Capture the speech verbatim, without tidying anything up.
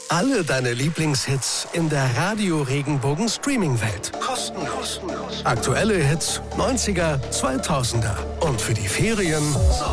Alle deine Lieblingshits in der Radio-Regenbogen-Streaming-Welt. Kostenlos. Aktuelle Hits, neunziger, zweitausender. Und für die Ferien so